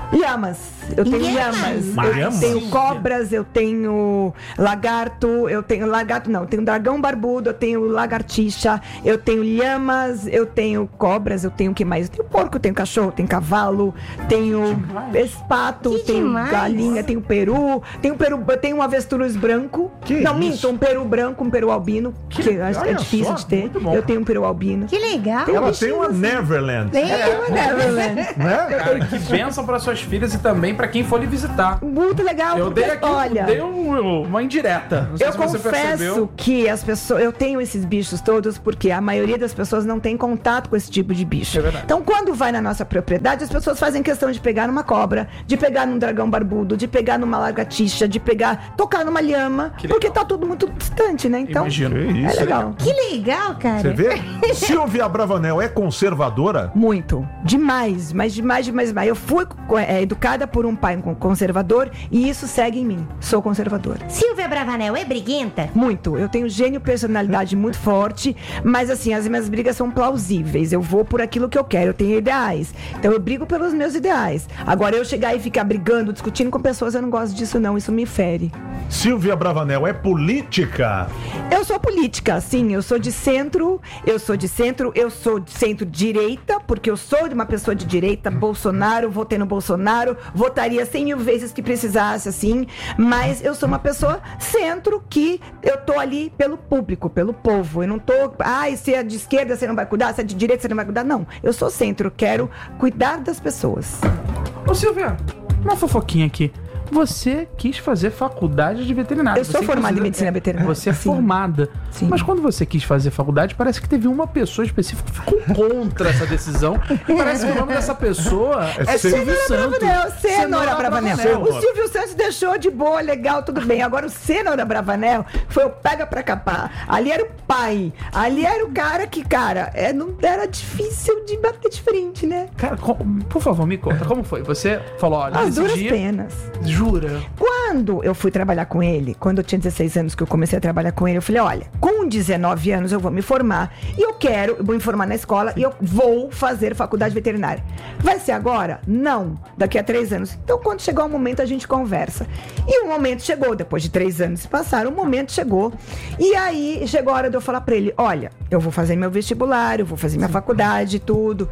Lhamas. Eu tenho Lhamas? lhamas. Eu Lhamas? tenho cobras, eu tenho lagarto, eu tenho lagarto não, eu tenho dragão barbudo, eu tenho lagartixa, eu tenho lhamas, eu tenho cobras, eu tenho o que mais? Eu tenho porco, eu tenho cachorro, eu tenho cavalo, tenho espato, Que tenho demais. galinha, tenho peru, tenho peru, eu tenho um avestruz branco. Que não, isso? minto, um peru branco, um peru albino, que, Que- é olha difícil só, de ter. muito bom. Eu tenho um peru albino. Que legal. Ela tem uma Neverland. Bem, Neverland. Né? Cara, que bênção para suas filhas e também para quem for lhe visitar. Muito legal. Eu porque, dei aqui, olha, dei um- uma indireta. Não sei eu se você confesso percebeu. que as pessoas, eu tenho esses bichos todos porque a maioria das pessoas não tem contato com esse tipo de bicho. É verdade. Então, quando vai na nossa propriedade, as pessoas fazem questão de pegar numa cobra, de pegar num dragão barbudo, de pegar numa lagartixa, de pegar, tocar numa lhama, Que porque legal. tá tudo muito distante, né? Então, Imagino. Que é isso. legal. que legal, cara. Você vê? Silvia Bravanel é conservadora? Muito. Demais, mas demais, demais, demais. Eu fui é, educada por um pai conservador e isso segue em mim. Sou conservadora. Silvia Bravanel é briguenta? Muito. Eu tenho gênio, personalidade muito forte, mas assim, as minhas brigas são plausíveis. Eu vou por aquilo que eu quero, eu tenho ideais. Então eu brigo pelos meus ideais. Agora eu chegar e ficar brigando, discutindo com pessoas, eu não gosto disso não, isso me fere. Silvia Bravanel é política? Eu sou política, sim, eu sou de centro, eu sou de centro, eu sou de centro-direita, porque eu sou de uma pessoa de direita, Bolsonaro, votei no Bolsonaro, votaria cem mil vezes que precisasse, assim, mas eu sou uma pessoa centro que eu tô ali pelo público, pelo povo, eu não tô, ai, se é de esquerda você não vai cuidar, se é de direita você não vai cuidar, não, eu sou centro, eu quero cuidar das pessoas. Ô, Silvia, uma fofoquinha aqui. Você quis fazer faculdade de veterinária. Eu sou Você, formada em inclusive, medicina veterinária. Você é Sim. formada. Sim. Mas quando você quis fazer faculdade, parece que teve uma pessoa específica que ficou contra essa decisão. E parece que o nome dessa pessoa é, É Silvio Santos. Bravanel, Cenoura Bravanel. Bravanel. O Silvio Santos deixou de boa, legal, tudo bem. Agora o Cenoura Bravanel foi o pega pra capar. Ali era o pai. Ali era o cara que, cara, é, não era difícil de bater de frente, né? Cara, com- por favor, me conta, como foi? Você falou, olha, As nesse duras dia... penas. Jura? Quando eu fui trabalhar com ele, quando eu tinha dezesseis anos que eu comecei a trabalhar com ele, eu falei, olha, com dezenove anos eu vou me formar e eu quero, eu vou me formar na escola e eu vou fazer faculdade veterinária. Vai ser agora? Não. Daqui a três anos. Então, quando chegar o momento, a gente conversa. E o momento chegou, depois de três anos se passaram, o momento chegou. E aí, chegou a hora de eu falar pra ele, olha, eu vou fazer meu vestibular, eu vou fazer minha faculdade e tudo.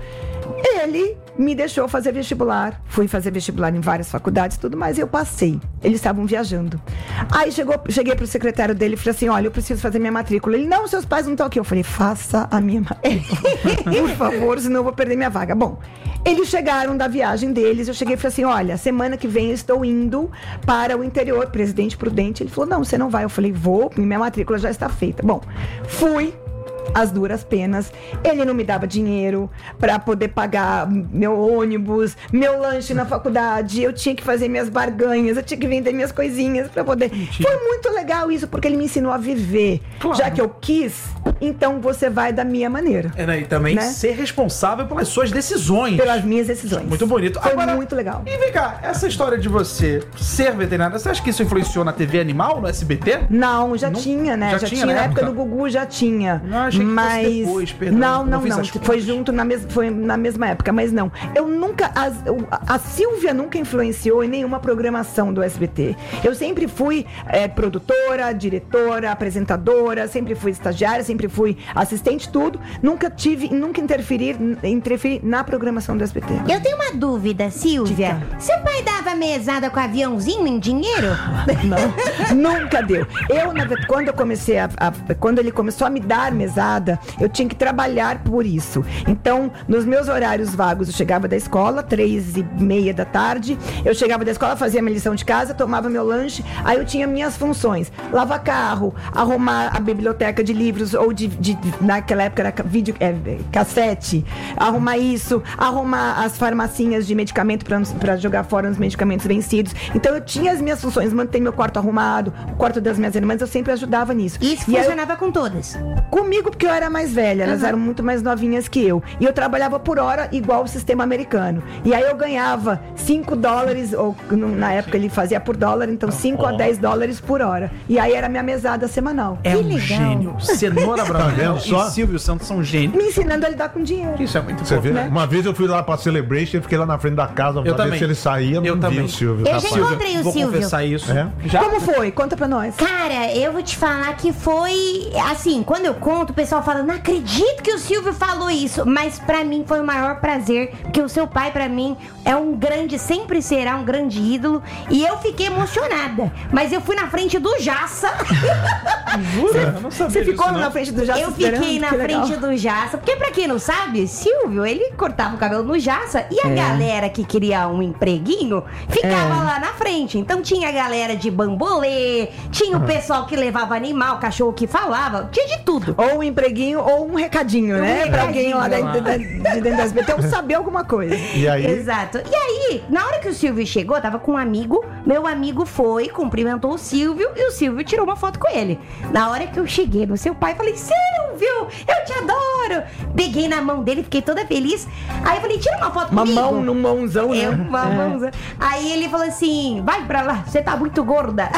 Ele me deixou fazer vestibular. Fui fazer vestibular em várias faculdades e tudo mais, e eu passei. Eles estavam viajando. Aí chegou, cheguei pro secretário dele e falei assim, olha, eu preciso fazer minha matrícula. Ele, não, seus pais não estão aqui. Eu falei, faça a minha matrícula. Por favor, senão eu vou perder minha vaga. Bom, eles chegaram da viagem deles, eu cheguei e falei assim, olha, semana que vem eu estou indo para o interior, Presidente Prudente. Ele falou, não, você não vai. Eu falei, vou, minha matrícula já está feita. Bom, fui. As duras penas, ele não me dava dinheiro pra poder pagar meu ônibus, meu lanche na faculdade, eu tinha que fazer minhas barganhas, eu tinha que vender minhas coisinhas pra poder. Mentira. Foi muito legal isso, porque ele me ensinou a viver. Claro. Já que eu quis, então você vai da minha maneira, É, né? E também Né? ser responsável pelas suas decisões. pelas minhas decisões. Muito bonito. Foi Agora, muito legal. E vem cá, essa história de você ser veterinária, você acha que isso influenciou na T V Animal, no S B T? Não, já Não- tinha, né? já Já, tinha tinha, na na época época? do Gugu, já tinha. Não, achei que fosse mas depois, perdão, não, eu não, fiz não. as Foi contas. junto na mes... foi na mesma época, mas não. Eu nunca as- o- a Silvia nunca influenciou em nenhuma programação do S B T. Eu sempre fui é, produtora, diretora, apresentadora, sempre fui estagiária, sempre fui assistente, tudo. Nunca tive, nunca interferir, interferir na programação do S B T. Eu tenho uma dúvida, Silvia. Diga. Seu pai dava mesada com aviãozinho em dinheiro? Não, nunca deu. Eu, na verdade, quando eu comecei a, a- Quando ele começou a me dar mesada, eu tinha que trabalhar por isso. Então, nos meus horários vagos, eu chegava da escola, três e meia da tarde, eu chegava da escola, fazia minha lição de casa, tomava meu lanche, aí eu tinha minhas funções. Lavar carro, arrumar a biblioteca de livros, ou de, de- de- naquela época era ca- vídeo, é, cassete, arrumar isso, arrumar as farmacinhas de medicamento para jogar fora os medicamentos vencidos. Então eu tinha as minhas funções, manter meu quarto arrumado, o quarto das minhas irmãs, eu sempre ajudava nisso. E isso E aí eu- funcionava com todas. Comigo, porque eu era mais velha, elas Uhum. eram muito mais novinhas que eu. E eu trabalhava por hora igual o sistema americano. E aí eu ganhava cinco dólares, ou no- na época ele fazia por dólar, então cinco a dez dólares por hora. E aí era a minha mesada semanal. É Que um legal. gênio. Cenoura Bravanel vendo só? e Silvio Santos são gênios. Me ensinando a lidar com dinheiro. Isso é muito Você bom. vê? né? Uma vez eu fui lá pra Celebration e fiquei lá na frente da casa pra ver também. se ele saía. Eu não vi também. o Silvio. Eu rapaz. já encontrei o vou Silvio. confessar isso. É? Já? Como foi? Conta pra nós. Cara, eu vou te falar que foi assim, quando eu conto, o pessoal fala, não acredito que o Silvio falou isso, mas pra mim foi o maior prazer, porque o seu pai pra mim é um grande, sempre será um grande ídolo, e eu fiquei emocionada, mas eu fui na frente do Jaça. Jura? Eu não sabia Você disso, ficou não. na frente do Jaça Eu fiquei esperando? na Que legal. frente do Jaça, porque pra quem não sabe, Silvio, ele cortava o cabelo no Jaça e a É. galera que queria um empreguinho ficava É. lá na frente. Então tinha a galera de bambolê, tinha Ah. o pessoal que levava animal, cachorro que falava, tinha de tudo. Ou um empreguinho ou um recadinho, Um né? Pra alguém lá da, recadinho. da, de dentro da S B T, ou saber alguma coisa. E aí? Exato. E aí, na hora que o Silvio chegou, eu tava com um amigo, meu amigo foi, cumprimentou o Silvio e o Silvio tirou uma foto com ele. Na hora que eu cheguei no seu pai, falei, Silvio, eu te adoro. Peguei na mão dele, fiquei toda feliz. Aí eu falei, tira uma foto Uma comigo. mão num mãozão, né? Eu, uma mãozão. Aí ele falou assim, vai pra lá, você tá muito gorda.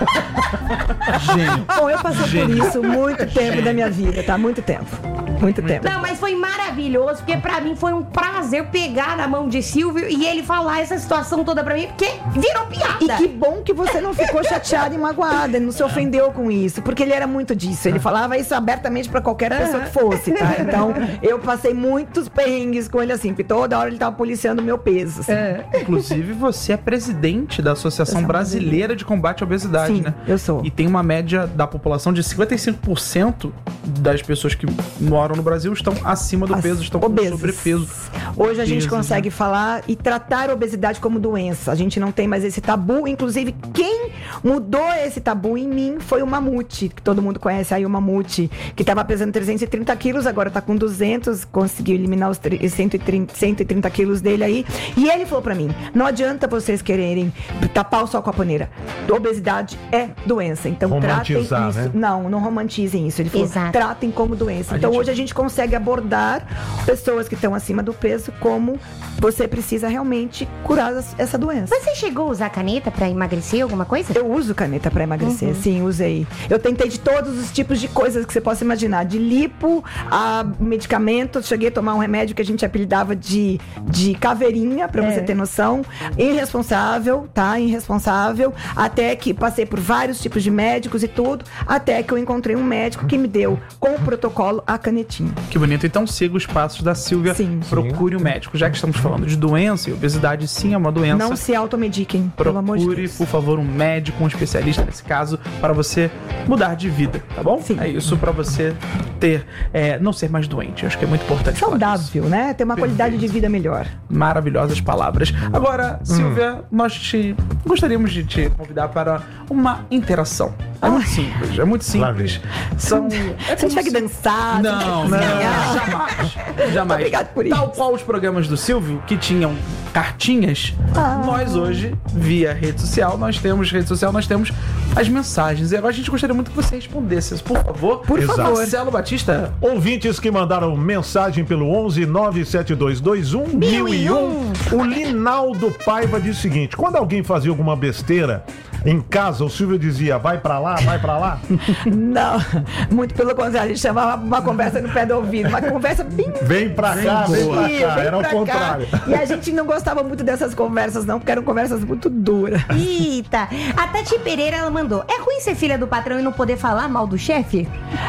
Gênio. Bom, eu passei por isso muito tempo da minha vida, tá? Muito tempo. Muito tempo. Não, mas foi maravilhoso, porque pra mim foi um prazer pegar na mão de Silvio e ele falar essa situação toda pra mim, porque virou piada. E que bom que você não ficou chateada e magoada, não se ofendeu com isso, porque ele era muito disso. Ele falava isso abertamente pra qualquer pessoa que fosse, tá? Então, eu passei muitos perrengues com ele assim, porque toda hora ele tava policiando o meu peso. assim. Inclusive, você é presidente da Associação sou Brasileira de Combate à Obesidade, Sim, né? eu sou. E tem uma média da população de cinquenta e cinco por cento das pessoas que moram no Brasil estão acima do As peso, estão com obesos. sobrepeso. Hoje a gente Obesos, consegue né? falar e tratar a obesidade como doença. A gente não tem mais esse tabu. Inclusive, quem mudou esse tabu em mim foi o Mamute, que todo mundo conhece aí, o Mamute, que estava pesando trezentos e trinta quilos, agora tá com duzentos, conseguiu eliminar os tre- cento e trinta, cento e trinta quilos dele aí. E ele falou pra mim, não adianta vocês quererem tapar o sol com a paneira. Obesidade é doença. Então tratem Romantizar, isso. né? Não, não romantizem isso. Ele falou, Exato. tratem como doença. A Então gente- hoje a gente consegue abordar pessoas que estão acima do peso como você precisa realmente curar as- essa doença. Você chegou a usar caneta pra emagrecer alguma coisa? Eu uso caneta pra emagrecer, sim, usei. Eu tentei de todos os tipos de coisas que você possa imaginar, de lipo a medicamentos. Cheguei a tomar um remédio que a gente apelidava de, de caveirinha, pra você ter noção. Irresponsável, tá? Irresponsável. Até que passei por vários tipos de médicos e tudo, até que eu encontrei um médico que me deu, com o protocolo, a canetinha. Que bonito. Então siga os passos da Silvia. Sim. Procure o médico. Já que estamos falando de doença, e obesidade sim é uma doença. Não se automediquem, pelo amor de Procure, Deus. por favor, um médico, um especialista nesse caso, para você mudar de vida, tá bom? Sim. É isso, para você ter, é, não ser mais doente. Eu acho que é muito importante falar disso. Saudável, né? Ter uma qualidade de vida melhor. Maravilhosas palavras. Agora, Silvia, nós te gostaríamos de te convidar para uma interação. É muito simples, é muito simples. São. É Você como tiver que se- dançar, Não, você não, tiver que ganhar. jamais. Jamais. Obrigado por Tal isso. qual os programas do Silvio, que tinham cartinhas, Ah. nós hoje, via rede social, nós temos rede social, nós temos as mensagens. E agora a gente gostaria muito que você respondesse, por favor. Por Exato. favor. Marcelo Batista. Ouvintes que mandaram mensagem pelo onze nove sete dois dois um mil e um. O Linaldo Paiva diz o seguinte: quando alguém fazia alguma besteira em casa, o Silvio dizia, vai pra lá, vai pra lá. Não, muito pelo contrário, a gente chamava uma conversa no pé do ouvido, uma conversa bem. Vem pra cá, vem pra Sim, cá. vem Era o pra contrário. cá. E a gente não gostava muito dessas conversas, não, porque eram conversas muito duras. Eita, a Tati Pereira, ela mandou, é ruim ser filha do patrão e não poder falar mal do chefe?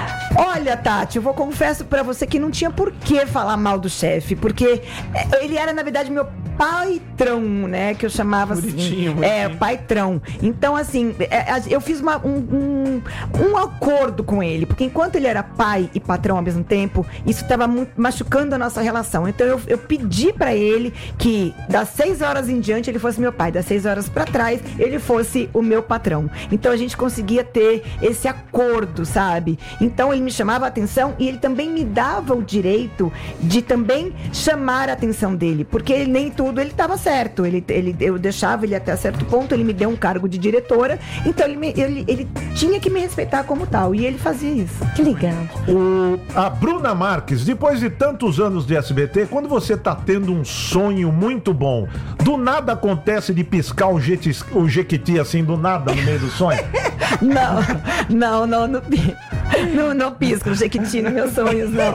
Olha, Tati, eu vou confesso pra você que não tinha por que falar mal do chefe, porque é, ele era, na verdade, meu paitrão, né? Que eu chamava assim. Bonitinho, bonitinho. É, paitrão. Então, assim, é, a- eu fiz uma- um, um, um acordo com ele, porque enquanto ele era pai e patrão ao mesmo tempo, isso estava machucando a nossa relação. Então, eu, eu pedi pra ele que das seis horas em diante ele fosse meu pai, das seis horas pra trás ele fosse o meu patrão. Então, a gente conseguia ter esse acordo, sabe? Então, ele me chamava a atenção e ele também me dava o direito de também chamar a atenção dele, porque ele, nem tudo ele estava certo. Ele, ele, eu deixava ele até certo ponto, ele me deu um cargo de diretora, então ele, me- ele, ele tinha que me respeitar como tal, e ele fazia isso. Que legal. O, a Bruna Marques, depois de tantos anos de S B T, quando você tá tendo um sonho muito bom, Do nada acontece de piscar o, jetis, o jequiti assim, do nada, no meio do sonho? Não, não, não, não, não, não pisco o jequiti nos meus sonhos, não.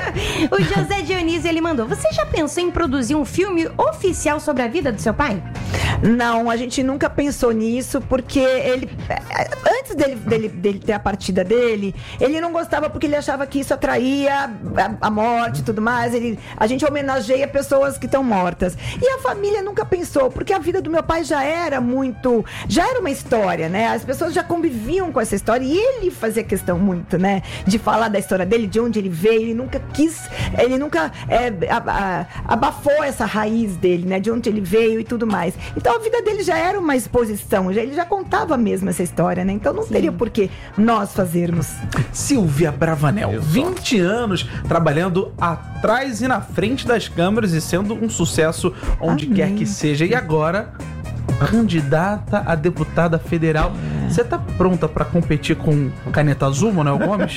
O José Dionísio, ele mandou: você já pensou em produzir um filme oficial sobre a vida do seu pai? Não, a gente nunca pensou nisso, porque ele, antes dele, dele, dele ter a partida dele, ele não gostava porque ele achava que isso atraía a, a morte e tudo mais. Ele, a gente homenageia pessoas que estão mortas. E a família nunca pensou, porque a vida do meu pai já era muito, já era uma história, né? As pessoas já conviviam com essa história e ele fazia questão muito, né? De falar da história dele, de onde ele veio. Ele nunca quis, ele nunca é, a, a, abafou essa raiz dele, né? De onde ele veio e tudo mais. Então a vida dele já era uma exposição, já, ele já contava mesmo essa história, né? Então não Sim. teria por que nós fazermos. Silvia Bravanel, vinte anos trabalhando atrás e na frente das câmeras e sendo um sucesso onde Amém. Quer que seja. E agora, candidata a deputada federal. Você tá pronta pra competir com Caneta Azul, Manuel Gomes?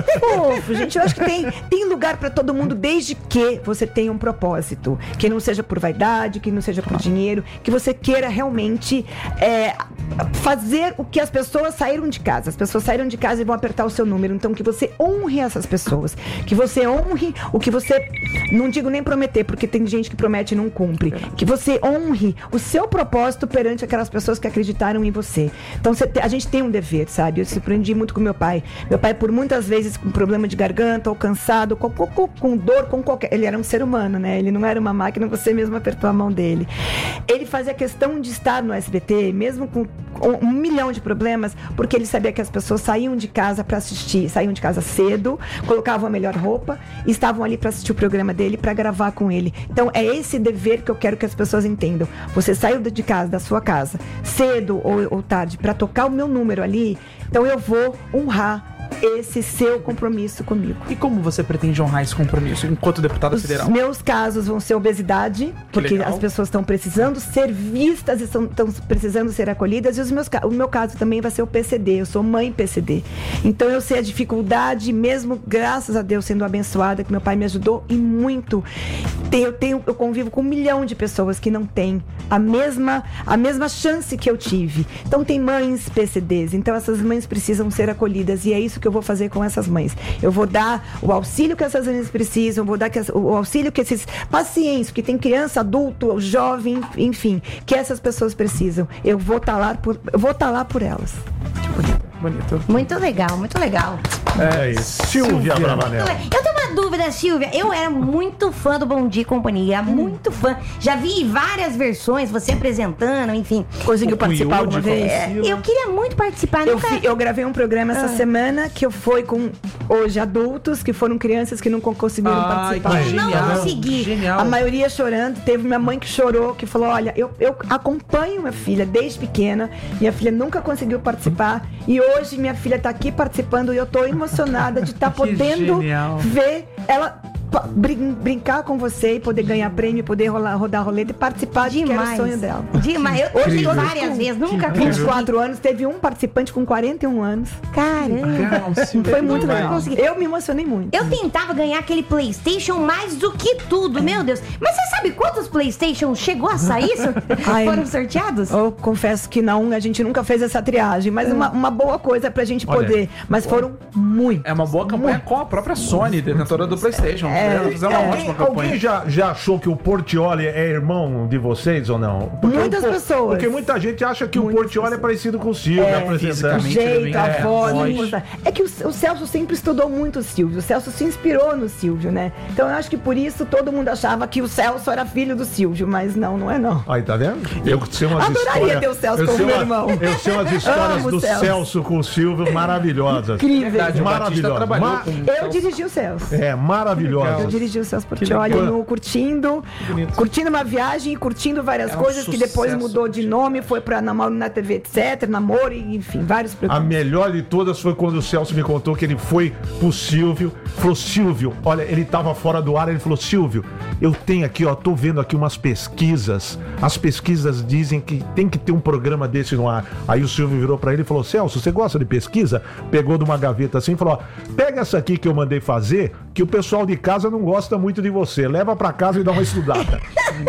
Fofo, gente, eu acho que tem, tem lugar pra todo mundo, desde que você tenha um propósito. Que não seja por vaidade, que não seja por dinheiro, que você queira realmente é, fazer o que as pessoas saíram de casa. As pessoas saíram de casa e vão apertar o seu número. Então, que você honre essas pessoas. Que você honre o que você... Não digo nem prometer, porque tem gente que promete e não cumpre. Que você honre o seu propósito perante aquelas pessoas que acreditaram em você. Então, você te, a gente tem um dever, sabe? Eu surpreendi muito com meu pai. Meu pai, por muitas vezes, com problema de garganta, ou cansado, com, com, com dor, com qualquer... Ele era um ser humano, né? Ele não era uma máquina, você mesmo apertou a mão dele. Ele fazia questão de estar no S B T, mesmo com um, um milhão de problemas, porque ele sabia que as pessoas saíam de casa para assistir, saíam de casa cedo, colocavam a melhor roupa e estavam ali para assistir o programa dele, para gravar com ele. Então, é esse dever que eu quero que as pessoas entendam. Você saiu de casa, da sua casa, cedo ou, ou tarde, para tocar o meu número ali, então eu vou honrar esse seu compromisso comigo. E como você pretende honrar esse compromisso enquanto deputada Os federal? Os meus casos vão ser obesidade, porque as pessoas estão precisando ser vistas e estão precisando ser acolhidas, e os meus, o meu caso também vai ser o P C D. Eu sou mãe P C D. Então eu sei a dificuldade, mesmo graças a Deus sendo abençoada, que meu pai me ajudou e muito. Eu, tenho, eu convivo com um milhão de pessoas que não têm a mesma, a mesma chance que eu tive. Então tem mães P C Ds, então essas mães precisam ser acolhidas, e é isso que eu vou fazer com essas mães. Eu vou dar o auxílio que essas mães precisam, vou dar que, o auxílio que esses pacientes, que tem criança, adulto, jovem, enfim, que essas pessoas precisam. Eu vou estar lá por, eu vou estar lá por elas. Que bonito, bonito. Muito legal, muito legal. É isso. Silvia Bravanel. Eu tenho uma dúvida, Silvia. Eu era muito fã do Bom Dia e Companhia, muito fã. Já vi várias versões, você apresentando, enfim. Conseguiu participar alguma vez? É, eu queria muito participar. Eu, nunca... fi, eu gravei um programa essa ah. semana que eu fui com hoje adultos, que foram crianças que não conseguiram Ai, participar. Que não genial, consegui. Genial. A maioria chorando. Teve minha mãe que chorou, que falou: olha, eu, eu acompanho minha filha desde pequena. Minha filha nunca conseguiu participar. E hoje minha filha está aqui participando e eu estou emocionada de estar tá podendo genial. ver ela brin brincar com você e poder ganhar prêmio, poder rolar, rodar roleta e participar de que era o sonho dela. Demais. Eu hoje várias vezes, nunca com vinte e quatro anos, teve um participante com quarenta e um anos. Caramba. Foi muito legal. Consegui. Eu me emocionei muito. Eu tentava ganhar aquele PlayStation mais do que tudo, meu Deus. Mas você sabe quantos PlayStation chegou a sair? Ai, foram sorteados? Eu confesso que não, a gente nunca fez essa triagem, mas uma, uma boa coisa pra gente Olha, poder. Mas foram muitos. É uma boa campanha com a própria Sony, detentora do PlayStation. É, Ela fizeram uma é, ótima campanha. Alguém já, já achou que o Portiolli é irmão de vocês ou não? Porque Muitas o, pessoas. Porque muita gente acha que Muitas o Portiolli pessoas. é parecido com o Silvio, É, apresentando. O jeito, a é, voz, a a voz. força. É que o, o Celso sempre estudou muito o Silvio. O Celso se inspirou no Silvio, né? Então eu acho que por isso todo mundo achava que o Celso era filho do Silvio, mas não, não é não. Aí, tá vendo? Eu sei umas Adoraria histórias. ter o Celso eu como sei meu uma- irmão. Eu sei umas histórias Amo o do Celso. Celso com o Silvio maravilhosas. Incrível. Verdade, o Batista Maravilhosa. trabalhou Ma- com... Eu dirigi o Celso. É, Eu maravilhosas. dirigi o Celso Portiolli legal. no Curtindo, curtindo uma viagem e curtindo várias É um coisas que depois sucesso, mudou de nome, foi pra Namoro na T V, etcétera, Namoro, e, enfim, vários A programas. melhor de todas foi quando o Celso me contou que ele foi pro Silvio, falou: Silvio, olha, ele tava fora do ar, ele falou: Silvio, eu tenho aqui, ó, tô vendo aqui umas pesquisas, as pesquisas dizem que tem que ter um programa desse no ar. Aí o Silvio virou pra ele e falou: Celso, você gosta de pesquisa? Pegou de uma gaveta assim e falou: ó, pega essa aqui que eu mandei fazer, que o pessoal de casa não gosta muito de você, leva pra casa e dá uma estudada.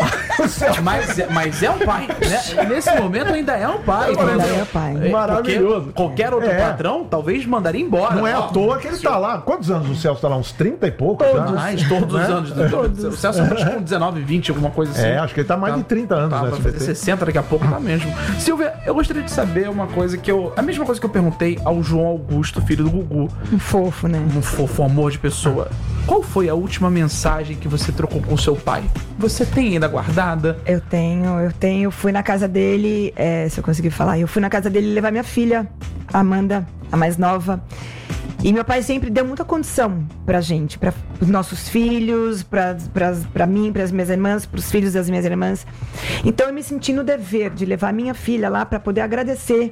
do céu. Mas, é- mas é um pai, né? Nesse momento ainda é um pai. Ainda entendeu? é pai. É, porque Maravilhoso. Qualquer outro É. padrão talvez mandaria embora. Não é à Ó, toa que ele tá lá. Quantos anos o Celso tá lá? Uns trinta e poucos? já? Mais, todos os Né? anos. O Celso é com dezenove, vinte, alguma coisa assim. É, acho que ele tá mais de trinta anos Tá, no vai S B fazer T. sessenta daqui a pouco, tá mesmo. Silvia, eu gostaria de saber uma coisa que eu... A mesma coisa que eu perguntei ao João Augusto, filho do Gugu. Um fofo, né? Um fofo, um amor de pessoa. Qual foi a última mensagem que você trocou com seu pai? Você tem ainda guardada? Eu tenho, eu tenho. Fui na casa dele, é, se eu conseguir falar, eu fui na casa dele levar minha filha, a Amanda, a mais nova. E meu pai sempre deu muita condição pra gente, para os nossos filhos, pra, pra, pra mim, pras minhas irmãs, pros filhos das minhas irmãs. Então eu me senti no dever de levar minha filha lá pra poder agradecer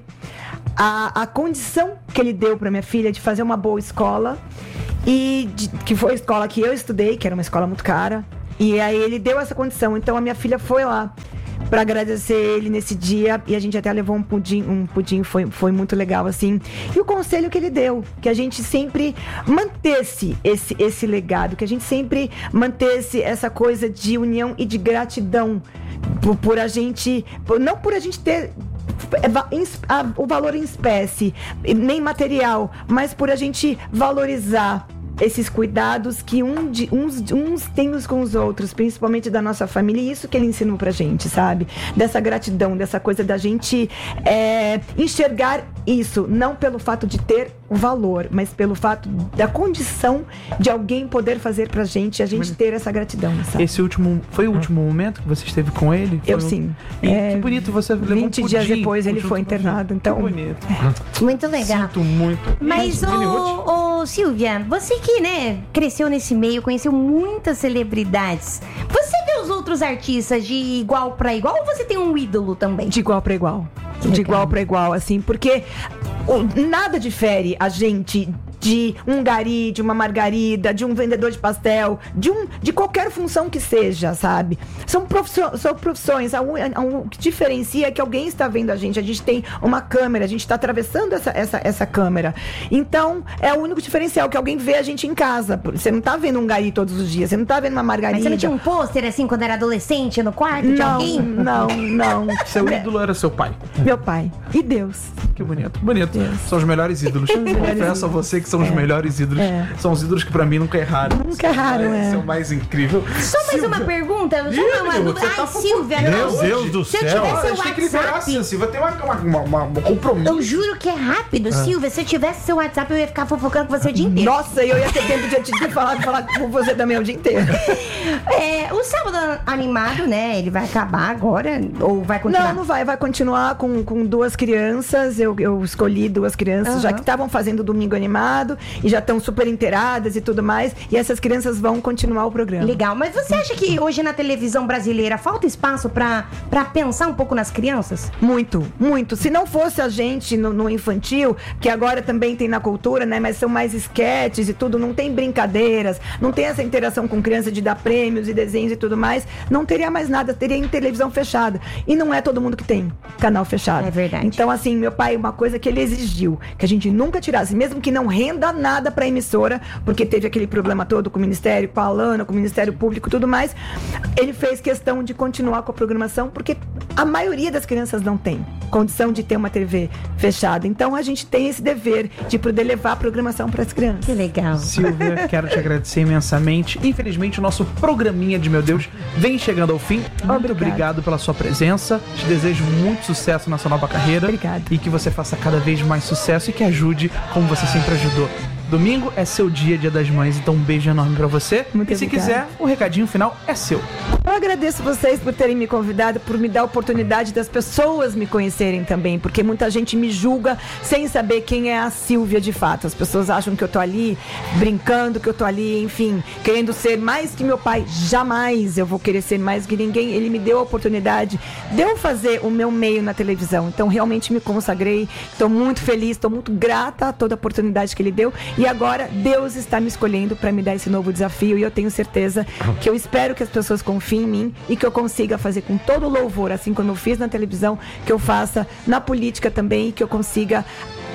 a, a condição que ele deu pra minha filha de fazer uma boa escola. E de- que foi a escola que eu estudei, que era uma escola muito cara. E aí ele deu essa condição. Então a minha filha foi lá pra agradecer ele nesse dia. E a gente até levou um pudim, um pudim foi, foi muito legal, assim. E o conselho que ele deu, que a gente sempre mantesse esse, esse legado, que a gente sempre mantesse essa coisa de união e de gratidão por, por a gente, por- não por a gente ter é, va- em- a- o valor em espécie, nem material, mas por a gente valorizar esses cuidados que um de, uns, uns têm uns com os outros, principalmente da nossa família, e isso que ele ensinou pra gente, sabe? Dessa gratidão, dessa coisa da gente é, enxergar isso, não pelo fato de ter o valor, mas pelo fato da condição de alguém poder fazer pra gente, a gente ter essa gratidão, sabe? Esse último... Foi o último momento que você esteve com ele? Foi Eu um- sim. E É, que bonito, você levou um vinte dias pudim depois ele junto foi com você. internado, então- Que bonito. Muito legal. Sinto muito. Mas, Vini Ruth? ô, ô, Silvia, você que, né, cresceu nesse meio, conheceu muitas celebridades, você vê os outros artistas de igual pra igual ou você tem um ídolo também? De igual para igual. De igual para igual, assim, porque o- nada difere a gente de um gari, de uma margarida, de um vendedor de pastel, de, um, de qualquer função que seja, sabe? São, profissio- são profissões. A un- a un- O que diferencia é que alguém está vendo a gente. A gente tem uma câmera, a gente está atravessando essa, essa, essa câmera. Então, é o único diferencial, que alguém vê a gente em casa. Você não tá vendo um gari todos os dias, você não tá vendo uma margarida. Mas você não tinha um pôster assim quando era adolescente no quarto de Não, alguém? não, não. Seu ídolo era seu pai. Meu pai. E Deus. Que bonito, bonito. Deus. São os melhores ídolos. Confesso a você que são os melhores ídolos. É. São os ídolos que pra mim nunca erraram. Nunca erraram, é. Esse é o mais incrível. Só mais uma pergunta, só Ih, uma meu, dúvida. você tá Ai, Silvia, Meu não. Deus do Se eu céu. tivesse Olha, seu achei que ele WhatsApp... liberasse assim, vai ter uma, uma, uma, uma- um compromisso. Eu juro que é rápido, Silvia. Se eu tivesse seu WhatsApp, eu ia ficar fofocando com você o dia inteiro. Nossa, eu ia ter tempo de te falar, falar com você também o dia inteiro. É, o sábado animado, né? Ele vai acabar agora? Ou vai continuar? Não, não vai. Vai continuar com, com duas crianças. Eu, eu escolhi duas crianças já Aham. que estavam fazendo o domingo animado e já estão super inteiradas e tudo mais. E essas crianças vão continuar o programa. Legal, mas você acha que hoje na televisão brasileira falta espaço pra, pra pensar um pouco nas crianças? Muito, muito. Se não fosse a gente no, no infantil, que agora também tem na cultura, né? Mas são mais esquetes e tudo, não tem brincadeiras, não tem essa interação com criança de dar prêmios e desenhos e tudo mais, não teria mais nada, teria em televisão fechada. E não é todo mundo que tem canal fechado. É verdade. Então, assim, meu pai, uma coisa que ele exigiu, que a gente nunca tirasse, mesmo que não renda nada pra emissora, porque teve aquele problema todo com o Ministério, com a Alana, com o Ministério Público e tudo mais, ele fez questão de continuar com a programação, porque a maioria das crianças não tem condição de ter uma T V fechada. Então, a gente tem esse dever de poder levar a programação para as crianças. Que legal. Silvia, quero te agradecer imensamente. Infelizmente, o nosso programinha de Meu Deus vem chegando ao fim. Muito Obrigada. obrigado pela sua presença. Te desejo muito sucesso na sua nova carreira. Obrigada. E que você faça cada vez mais sucesso e que ajude como você sempre ajudou. Domingo é seu dia, Dia das Mães, então um beijo enorme pra você. Muito e se obrigada. quiser, o recadinho final é seu. Eu agradeço vocês por terem me convidado, por me dar a oportunidade das pessoas me conhecerem também, porque muita gente me julga sem saber quem é a Silvia de fato. As pessoas acham que eu tô ali brincando, que eu tô ali, enfim, querendo ser mais que meu pai. Jamais eu vou querer ser mais que ninguém. Ele me deu a oportunidade de eu fazer o meu meio na televisão. Então, realmente me consagrei. Estou muito feliz, estou muito grata a toda a oportunidade que ele deu. E agora, Deus está me escolhendo para me dar esse novo desafio. E eu tenho certeza que eu espero que as pessoas confiem em mim e que eu consiga fazer com todo o louvor, assim como eu fiz na televisão, que eu faça na política também, e que eu consiga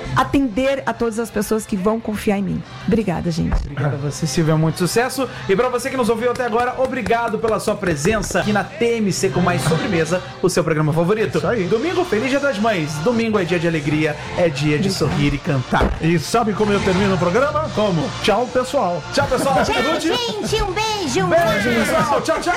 atender a todas as pessoas que vão confiar em mim. Obrigada, gente. Obrigado a você, Silvia. Muito sucesso. E pra você que nos ouviu até agora, obrigado pela sua presença aqui na T M C com Mais Sobremesa, o seu programa favorito. Isso aí. Domingo, feliz Dia das Mães. Domingo é dia de alegria, é dia de sorrir e cantar. E sabe como eu termino o programa? Como? Tchau, pessoal. Tchau, pessoal. Tchau, Ruth. gente, um beijo. Beijo, pessoal. Tchau, tchau.